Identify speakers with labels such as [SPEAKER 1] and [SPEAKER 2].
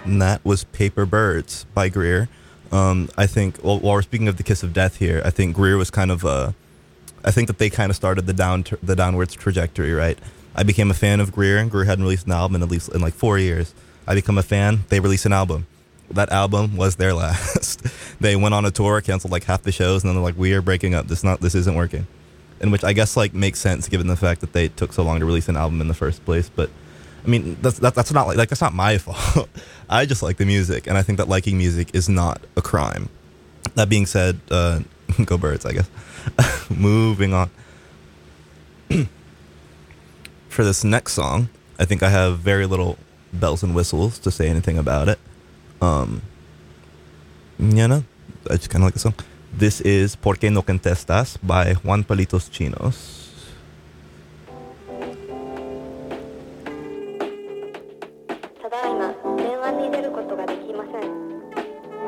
[SPEAKER 1] and that was Paper Birds by Greer. I think, well, while we're speaking of the Kiss of Death here, I think Greer was kind of I think that they kind of started the downwards trajectory, right? I became a fan of Greer. Greer hadn't released an album in at least in like 4 years. I become a fan. They release an album. That album was their last. They went on a tour, canceled like half the shows, and then they're like, "We are breaking up. This isn't working." And which I guess like makes sense given the fact that they took so long to release an album in the first place. But I mean, that's not like that's not my fault. I just like the music, and I think that liking music is not a crime. That being said, go Birds, I guess. Moving on. For this next song, I think I have very little bells and whistles to say anything about it. You know, I just kind of like the song. This is Por qué no contestas by Juan Palitos Chinos.
[SPEAKER 2] ただいま電話に出ることができま